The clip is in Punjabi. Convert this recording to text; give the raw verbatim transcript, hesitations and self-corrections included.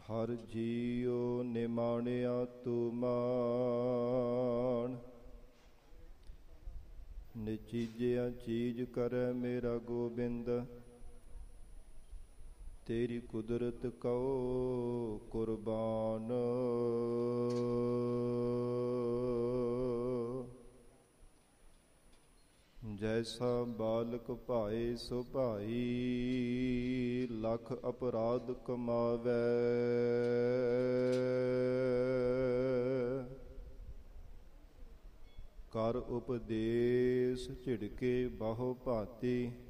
ਹਰ ਜੀਉ ਨਿਮਾਣਿਆ ਤੂੰ ਮਾਣ, ਨਿਚੀਜਿਆ ਚੀਜ਼ ਕਰੈ ਮੇਰਾ ਗੋਬਿੰਦ। ਤੇਰੀ ਕੁਦਰਤ ਕਉ ਕੁਰਬਾਨ, ਜੈਸਾ ਬਾਲਕ ਭਾਏ ਸੋ ਭਾਈ, ਲਖ ਅਪਰਾਧ ਕਮਾਵੈ। ਕਰ ਉਪਦੇਸ਼ ਝਿੜਕੇ ਬਹੁ ਭਾਂਤੀ,